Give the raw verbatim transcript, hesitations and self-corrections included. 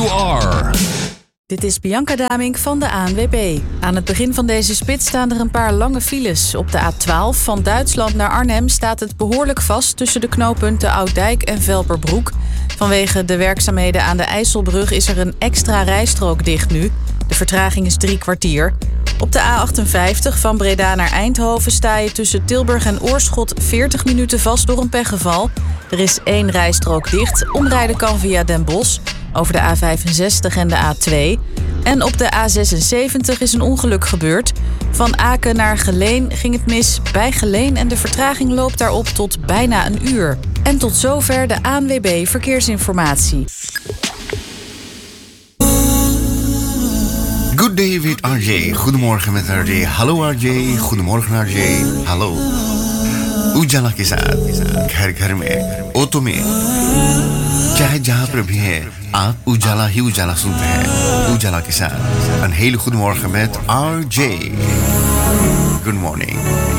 you are. Dit is Bianca Damink van de A N W B. Aan het begin van deze spits staan er een paar lange files. Op de A twaalf van Duitsland naar Arnhem staat het behoorlijk vast tussen de knooppunten Oud-Dijk en Velperbroek. Vanwege de werkzaamheden aan de IJsselbrug is er een extra rijstrook dicht nu. De vertraging is drie kwartier. Op de A achtenvijftig van Breda naar Eindhoven sta je tussen Tilburg en Oorschot veertig minuten vast door een pechgeval. Er is één rijstrook dicht. Omrijden kan via Den Bosch over de A vijfenzestig en de A twee. En op de A zesenzeventig is een ongeluk gebeurd. Van Aken naar Geleen ging het mis bij Geleen en de vertraging loopt daarop tot bijna een uur. En tot zover de A N W B Verkeersinformatie. Good day with R J. Goedemorgen met R J. Hallo R J. Goedemorgen R J. Hallo. उजाला के साथ घर घर में ओटो में चाहे जहां पर भी है आप उजाला ही उजाला सुनते हैं उजाला के साथ een hele goede morgen met R J. Good morning.